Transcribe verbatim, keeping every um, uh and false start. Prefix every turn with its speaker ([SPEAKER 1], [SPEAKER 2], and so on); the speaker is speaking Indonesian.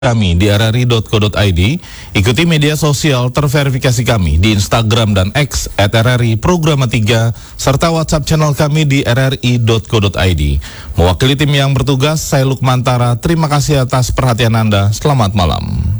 [SPEAKER 1] kami di r r i dot co dot i d, ikuti media sosial terverifikasi kami di Instagram dan X at r r i programa tiga, serta WhatsApp channel kami di r r i dot co dot i d. Mewakili tim yang bertugas, saya Lukman Tara, terima kasih atas perhatian Anda, selamat malam.